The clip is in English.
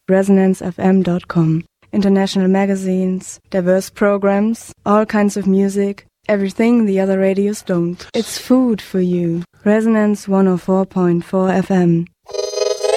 resonancefm.com. International magazines, diverse programs, all kinds of music, everything the other radios don't. It's food for you. Resonance 104.4 FM.